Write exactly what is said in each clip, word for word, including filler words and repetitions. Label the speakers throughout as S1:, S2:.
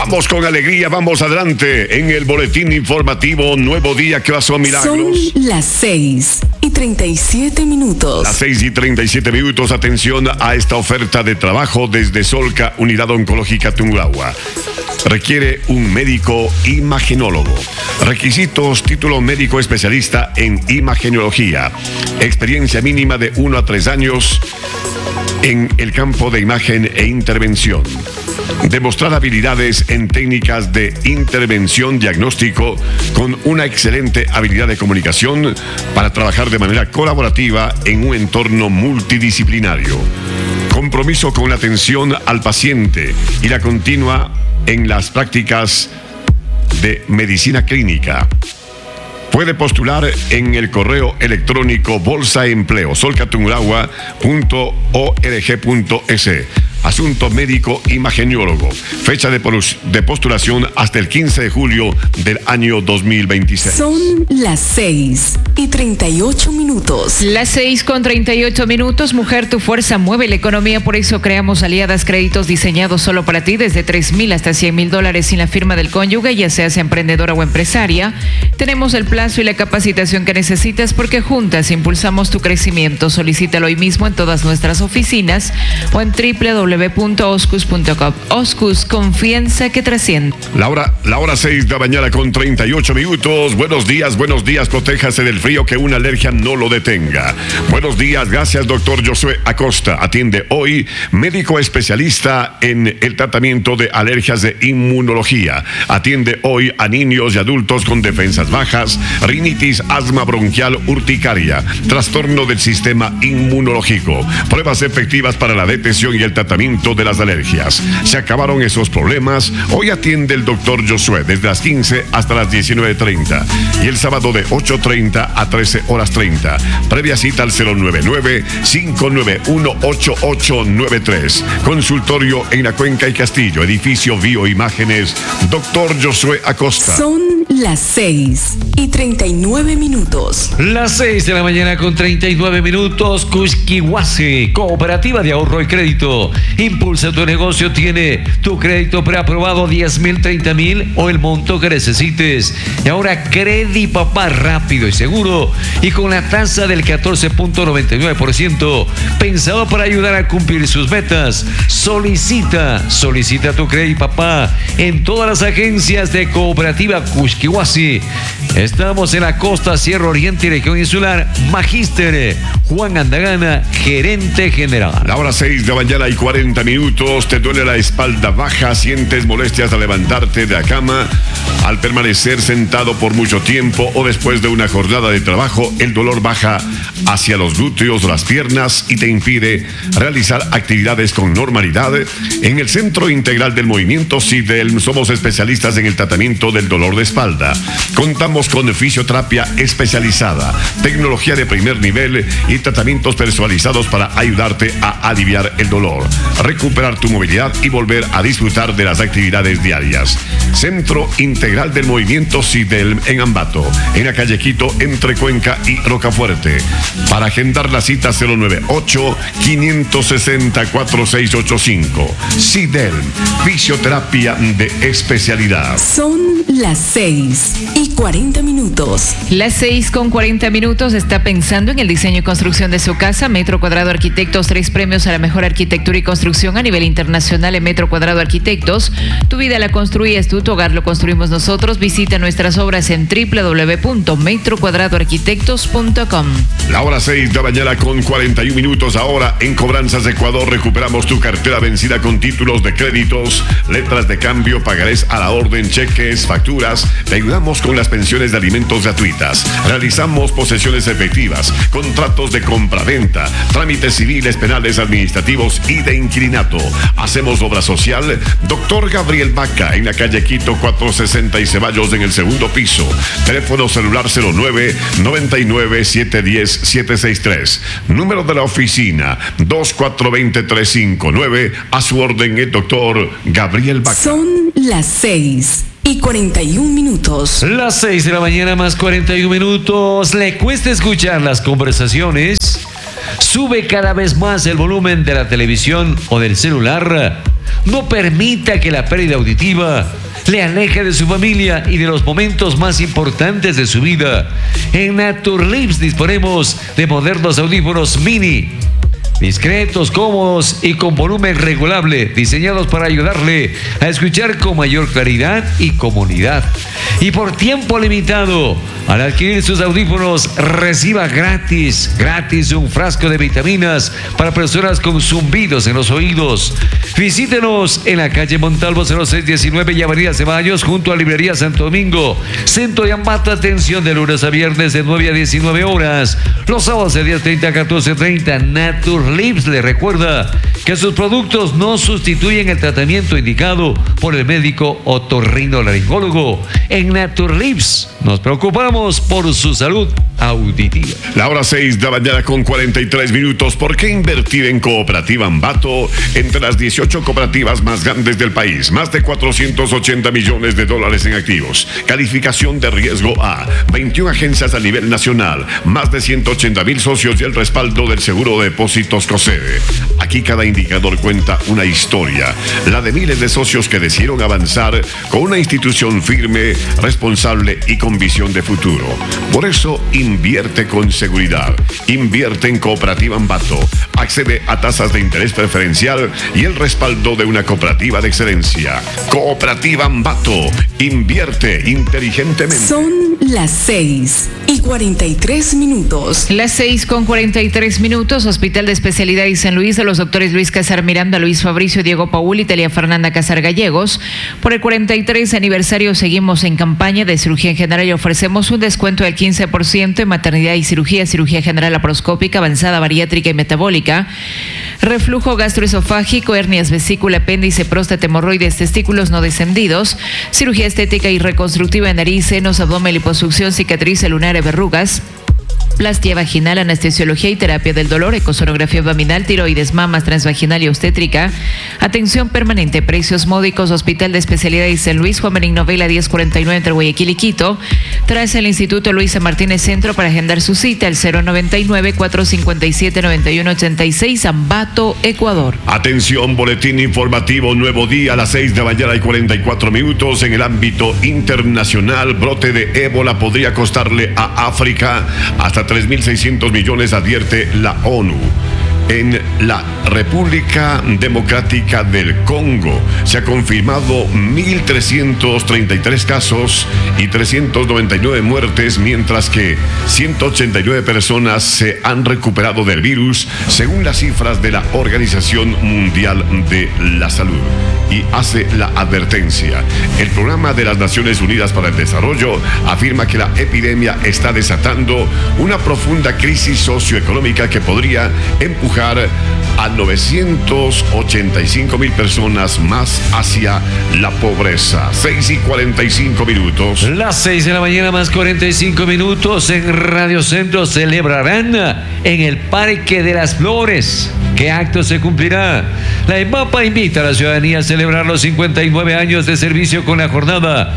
S1: Vamos con alegría, vamos adelante en el boletín informativo Nuevo Día. ¿Qué pasó, Milagros?
S2: Son las seis y treinta y siete minutos.
S1: Las seis y treinta y siete minutos. Atención a esta oferta de trabajo desde Solca, Unidad Oncológica Tungurahua. Requiere un médico imagenólogo. Requisitos: título médico especialista en imagenología. Experiencia mínima de uno a tres años en el campo de imagen e intervención. Demostrar habilidades en técnicas de intervención diagnóstico con una excelente habilidad de comunicación para trabajar de manera colaborativa en un entorno multidisciplinario. Compromiso con la atención al paciente y la continua en las prácticas de medicina clínica. Puede postular en el correo electrónico bolsaempleo solcatungurahua punto org punto es. Asunto médico imagenólogo. Fecha de, de postulación hasta el quince de julio del año dos mil veintiséis.
S2: Son las seis y treinta y ocho minutos.
S3: Las seis con treinta y ocho minutos. Mujer, tu fuerza mueve la economía. Por eso creamos Aliadas Créditos diseñados solo para ti, desde tres mil hasta cien mil dólares sin la firma del cónyuge, ya seas emprendedora o empresaria. Tenemos el plazo y la capacitación que necesitas porque juntas impulsamos tu crecimiento. Solicítalo hoy mismo en todas nuestras oficinas o en doble u doble u doble u punto oscus punto com. Oscus, confianza que trasciende.
S1: La hora, la hora seis de la mañana con treinta y ocho minutos. Buenos días, buenos días. Protéjase del frío, que una alergia no lo detenga. Buenos días, gracias, doctor Josué Acosta. Atiende hoy médico especialista en el tratamiento de alergias de inmunología. Atiende hoy a niños y adultos con defensas bajas, rinitis, asma bronquial, urticaria, trastorno del sistema inmunológico. Pruebas efectivas para la detección y el tratamiento de las alergias. Se acabaron esos problemas. Hoy atiende el doctor Josué desde las quince hasta las diecinueve treinta y el sábado de ocho treinta a trece horas treinta. Previa cita al cero nueve nueve, cinco nueve uno, ocho ocho nueve tres. Consultorio en la Cuenca y Castillo, edificio Bioimágenes, doctor Josué Acosta.
S2: Son las seis y treinta y nueve minutos.
S4: Las seis de la mañana con treinta y nueve minutos. Cusquihuasi, Cooperativa de Ahorro y Crédito. Impulsa tu negocio, tiene tu crédito preaprobado, diez mil, treinta mil o el monto que necesites. Y ahora Credi Papá, rápido y seguro y con la tasa del catorce punto noventa y nueve por ciento, pensado para ayudar a cumplir sus metas. Solicita, solicita tu Credi Papá en todas las agencias de Cooperativa Cusquihuasi. Estamos en la costa, Sierra Oriente y región insular. Magíster Juan Andagana, gerente general.
S1: La hora seis de la mañana y cuarenta minutos. ¿Te duele la espalda baja? ¿Sientes molestias al levantarte de la cama? Al permanecer sentado por mucho tiempo o después de una jornada de trabajo, el dolor baja hacia los glúteos o las piernas y te impide realizar actividades con normalidad. En el Centro Integral del Movimiento SIDELM somos especialistas en el tratamiento del dolor de espalda. Contamos con fisioterapia especializada, tecnología de primer nivel y tratamientos personalizados para ayudarte a aliviar el dolor, recuperar tu movilidad y volver a disfrutar de las actividades diarias. Centro Integral del Movimiento SIDELM en Ambato, en la calle Quito, entre Cuenca y Rocafuerte. Para agendar la cita cero nueve ocho, cinco seis cero, cuatro seis ocho cinco. SIDELM, fisioterapia de especialidad.
S2: Son las seis y cuarenta minutos.
S3: Las seis con cuarenta minutos. Está pensando en el diseño y construcción de su casa. Metro Cuadrado Arquitectos, tres premios a la mejor arquitectura y construcción a nivel internacional en Metro Cuadrado Arquitectos. Tu vida la construyes tú, tu hogar lo construimos nosotros. Visita nuestras obras en doble u doble u doble u punto metro cuadrado arquitectos punto com.
S1: La hora seis de la mañana con cuarenta y un minutos. Ahora en Cobranzas Ecuador recuperamos tu cartera vencida con títulos de créditos, letras de cambio, pagarés a la orden, cheques, facturas. Te ayudamos con las pensiones de alimentos gratuitas. Realizamos posesiones efectivas, contratos de compra-venta, trámites civiles, penales, administrativos y de inquilinato. Hacemos obra social. Doctor Gabriel Vaca, en la calle Quito, cuatrocientos sesenta y Ceballos, en el segundo piso. Teléfono celular cero nueve, noventa y nueve, setecientos diez, setecientos sesenta y tres. Número de la oficina dos cuatro dos cero, tres cinco nueve. A su orden el doctor Gabriel Vaca.
S2: Son las seis y cuarenta y un minutos.
S4: Las seis de la mañana más cuarenta y un minutos. ¿Le cuesta escuchar las conversaciones? Sube cada vez más el volumen de la televisión o del celular. No permita que la pérdida auditiva le aleje de su familia y de los momentos más importantes de su vida. En Naturlips disponemos de modernos audífonos mini, discretos, cómodos y con volumen regulable, diseñados para ayudarle a escuchar con mayor claridad y comodidad. Y por tiempo limitado, al adquirir sus audífonos, reciba gratis, gratis un frasco de vitaminas para personas con zumbidos en los oídos. Visítenos en la calle Montalvo cero seis diecinueve y Avenida Ceballos, junto a Librería Santo Domingo. Centro de Ambato, atención de lunes a viernes de nueve a diecinueve horas. Los sábados de diez treinta a catorce treinta. Naturlips le recuerda que sus productos no sustituyen el tratamiento indicado por el médico otorrinolaringólogo. En Naturlips nos preocupamos por su salud auditiva.
S1: La hora seis de la mañana con cuarenta y tres minutos. ¿Por qué invertir en Cooperativa Ambato? Entre las dieciocho cooperativas más grandes del país, más de cuatrocientos ochenta millones de dólares en activos, calificación de riesgo A, veintiuna agencias a nivel nacional, más de ciento ochenta mil socios y el respaldo del Seguro de Depósitos COSEDE. Aquí cada indicador cuenta una historia, la de miles de socios que decidieron avanzar con una institución firme, responsable y con visión de futuro. Por eso, invierte con seguridad. Invierte en Cooperativa Ambato. Accede a tasas de interés preferencial y el respaldo de una cooperativa de excelencia. Cooperativa Ambato. Invierte inteligentemente.
S2: Son las seis y cuarenta y tres minutos.
S3: Las seis con cuarenta y tres minutos. Hospital de Especialidad y San Luis de los doctores Luis Casar Miranda, Luis Fabricio, Diego Paul y Telia Fernanda Casar Gallegos. Por el cuarenta y tres aniversario seguimos en campaña de cirugía en general y ofrecemos un descuento del quince por ciento en maternidad y cirugía, cirugía general laparoscópica, avanzada, bariátrica y metabólica, reflujo gastroesofágico, hernias, vesícula, apéndice, próstata, hemorroides, testículos no descendidos, cirugía estética y reconstructiva de nariz, senos, abdomen, liposucción, cicatriz lunar, verrugas, plastia vaginal, anestesiología y terapia del dolor, ecosonografía abdominal, tiroides, mamas, transvaginal y obstétrica, atención permanente, precios módicos. Hospital de Especialidad de San Luis, Juan Benigno Vela diez cuarenta y nueve entre Guayaquil y Quito. Tras el Instituto Luisa Martínez Centro para agendar su cita, el cero noventa y nueve, cuatrocientos cincuenta y siete, noventa y uno ochenta y seis, Ambato, Ecuador.
S1: Atención, boletín informativo, nuevo día a las seis de la mañana y cuarenta y cuatro minutos. En el ámbito internacional, brote de ébola podría costarle a África hasta tres mil seiscientos millones, advierte la ONU. En la República Democrática del Congo se ha confirmado mil trescientos treinta y tres casos y trescientas noventa y nueve muertes, mientras que ciento ochenta y nueve personas se han recuperado del virus, según las cifras de la Organización Mundial de la Salud. Y hace la advertencia. El Programa de las Naciones Unidas para el Desarrollo afirma que la epidemia está desatando una profunda crisis socioeconómica que podría empujar a novecientos ochenta y cinco mil personas más hacia la pobreza. seis y cuarenta y cinco minutos.
S4: Las seis de la mañana más cuarenta y cinco minutos. En Radio Centro celebrarán en el Parque de las Flores. ¿Qué acto se cumplirá? La EMAPA invita a la ciudadanía a celebrar los cincuenta y nueve años de servicio con la jornada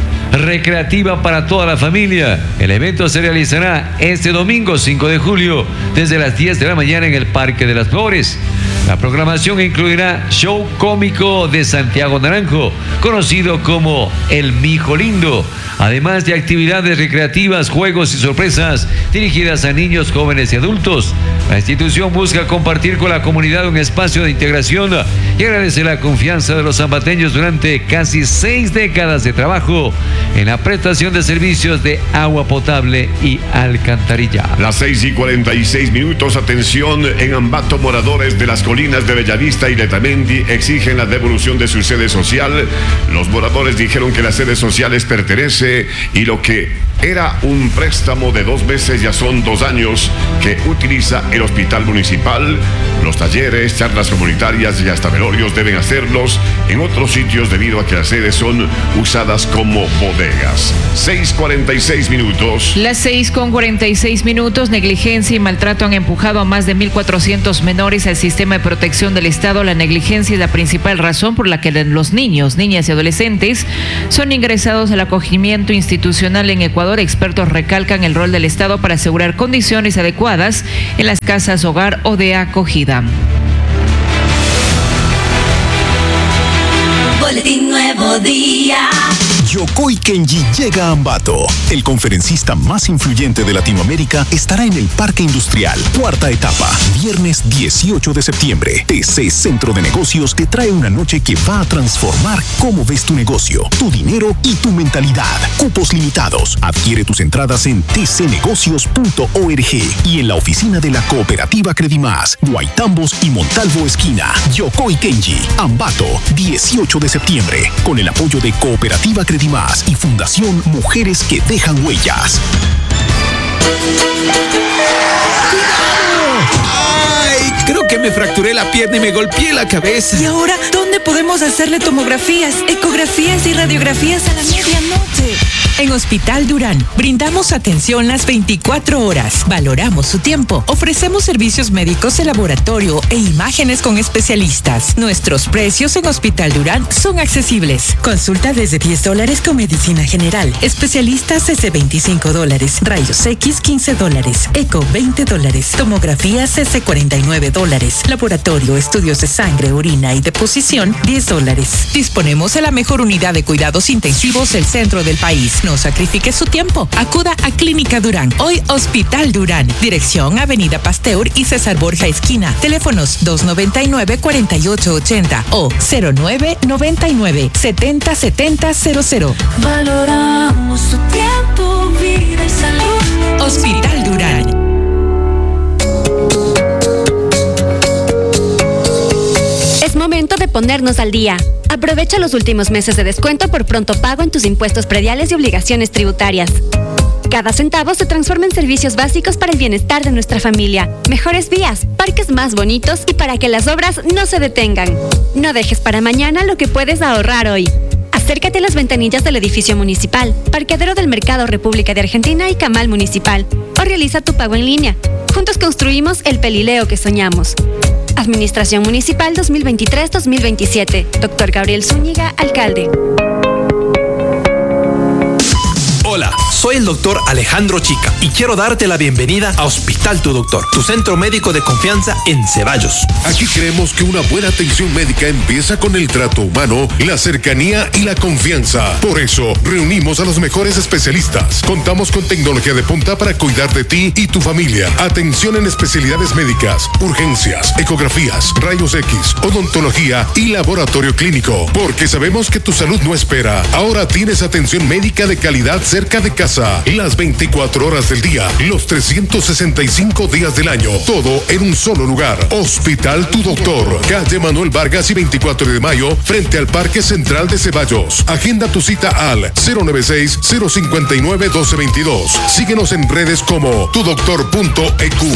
S4: recreativa para toda la familia. El evento se realizará este domingo cinco de julio desde las diez de la mañana en el Parque de las Flores. La programación incluirá show cómico de Santiago Naranjo, conocido como El Mijo Lindo, además de actividades recreativas, juegos y sorpresas dirigidas a niños, jóvenes y adultos. La institución busca compartir con la comunidad un espacio de integración y agradece la confianza de los ambateños durante casi seis décadas de trabajo en la prestación de servicios de agua potable y alcantarillado.
S1: Las seis y cuarenta y seis minutos. Atención, en Ambato, moradores de las colinas de Bellavista y Letamendi exigen la devolución de su sede social. Los moradores dijeron que la sede social les pertenece y lo que era un préstamo de dos meses ya son dos años que utiliza el hospital municipal. Los talleres, charlas comunitarias y hasta velorios deben hacerlos en otros sitios debido a que las sedes son usadas como bodegas. seis cuarenta y seis minutos.
S3: Las seis con cuarenta y seis minutos. Negligencia y maltrato han empujado a más de mil cuatrocientos menores al sistema de protección del Estado. La negligencia es la principal razón por la que los niños, niñas y adolescentes son ingresados al acogimiento institucional en Ecuador. Expertos recalcan el rol del Estado para asegurar condiciones adecuadas en las casas hogar o de acogida.
S5: Boletín Nuevo Día.
S6: Yokoi Kenji llega a Ambato. El conferencista más influyente de Latinoamérica estará en el Parque Industrial. Cuarta etapa, viernes dieciocho de septiembre. T C Centro de Negocios te trae una noche que va a transformar cómo ves tu negocio, tu dinero y tu mentalidad. Cupos limitados. Adquiere tus entradas en t c negocios punto org y en la oficina de la Cooperativa Credimás, Guaitambos y Montalvo Esquina. Yokoi Kenji, Ambato, dieciocho de septiembre. Con el apoyo de Cooperativa Credimás y Fundación Mujeres que Dejan Huellas.
S7: ¡Ay! Creo que me fracturé la pierna y me golpeé la cabeza.
S8: ¿Y ahora dónde podemos hacerle tomografías, ecografías y radiografías a la medianoche? En Hospital Durán brindamos atención las veinticuatro horas, valoramos su tiempo, ofrecemos servicios médicos de laboratorio e imágenes con especialistas. Nuestros precios en Hospital Durán son accesibles. Consulta desde diez dólares con medicina general, especialistas desde veinticinco dólares, rayos X quince dólares, eco veinte dólares, tomografías desde cuarenta y nueve dólares, laboratorio, estudios de sangre, orina y deposición diez dólares. Disponemos de la mejor unidad de cuidados intensivos del centro del país. No sacrifique su tiempo. Acuda a Clínica Durán. Hoy Hospital Durán. Dirección Avenida Pasteur y César Borja Esquina. Teléfonos dos noventa y nueve, cuarenta y ocho ochenta o cero nueve noventa y nueve, setenta setenta cero cero.
S5: Valoramos su tiempo, vida y salud.
S8: Hospital Durán.
S9: Es momento de ponernos al día. Aprovecha los últimos meses de descuento por pronto pago en tus impuestos prediales y obligaciones tributarias. Cada centavo se transforma en servicios básicos para el bienestar de nuestra familia, mejores vías, parques más bonitos y para que las obras no se detengan. No dejes para mañana lo que puedes ahorrar hoy. Acércate a las ventanillas del edificio municipal, parqueadero del Mercado República de Argentina y Camal Municipal, o realiza tu pago en línea. Juntos construimos el Pelileo que soñamos. Administración Municipal dos mil veintitrés dos mil veintisiete. Doctor Gabriel Zúñiga, alcalde.
S7: Hola, soy el doctor Alejandro Chica y quiero darte la bienvenida a Hospital Tu Doctor, tu centro médico de confianza en Ceballos.
S10: Aquí creemos que una buena atención médica empieza con el trato humano, la cercanía y la confianza. Por eso, reunimos a los mejores especialistas. Contamos con tecnología de punta para cuidar de ti y tu familia. Atención en especialidades médicas, urgencias, ecografías, rayos X, odontología y laboratorio clínico. Porque sabemos que tu salud no espera. Ahora tienes atención médica de calidad cerca de casa, las veinticuatro horas del día, los trescientos sesenta y cinco días del año, todo en un solo lugar. Hospital Tu Doctor, calle Manuel Vargas y veinticuatro de mayo, frente al Parque Central de Ceballos. Agenda tu cita al cero noventa y seis, cero cincuenta y nueve, doce veintidós. Síguenos en redes como tu doctor punto e cu.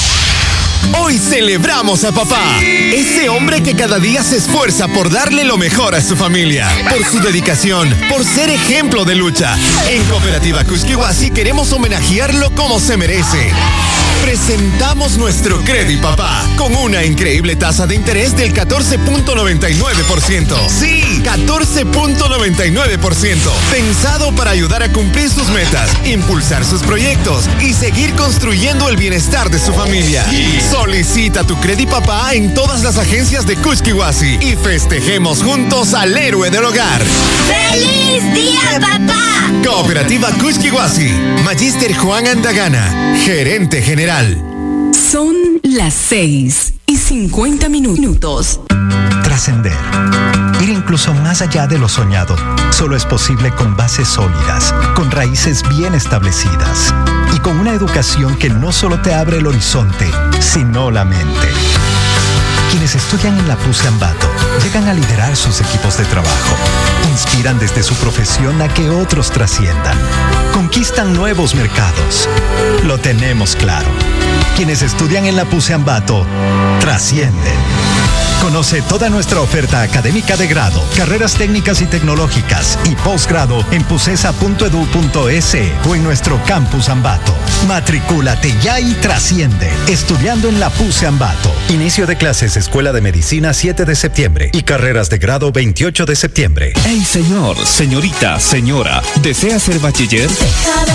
S11: Hoy celebramos a papá, ese hombre que cada día se esfuerza por darle lo mejor a su familia, por su dedicación, por ser ejemplo de lucha. En Cooperativa Cusquihuasi queremos homenajearlo como se merece. Presentamos nuestro Credit Papá con una increíble tasa de interés del catorce punto noventa y nueve por ciento. Sí, catorce punto noventa y nueve por ciento. Pensado para ayudar a cumplir sus metas, impulsar sus proyectos y seguir construyendo el bienestar de su familia. Solicita tu Credit Papá en todas las agencias de Cusquihuasi y festejemos juntos al héroe del hogar.
S5: ¡Feliz Día, papá!
S11: Cooperativa Cusquihuasi. Magíster Juan Andagana, gerente general.
S2: Son las seis y cincuenta minutos.
S12: Trascender. Ir incluso más allá de lo soñado solo es posible con bases sólidas, con raíces bien establecidas y con una educación que no solo te abre el horizonte, sino la mente. Quienes estudian en la PUCE Ambato llegan a liderar sus equipos de trabajo, inspiran desde su profesión a que otros trasciendan, conquistan nuevos mercados. Lo tenemos claro. Quienes estudian en la PUCE Ambato trascienden. Conoce toda nuestra oferta académica de grado, carreras técnicas y tecnológicas y posgrado en pucesa punto edu punto es o en nuestro campus Ambato. Matricúlate ya y trasciende. Estudiando en la PUCE Ambato. Inicio de clases Escuela de Medicina siete de septiembre y carreras de grado veintiocho de septiembre.
S13: Hey señor, señorita, señora, ¿desea ser bachiller?
S5: Deja de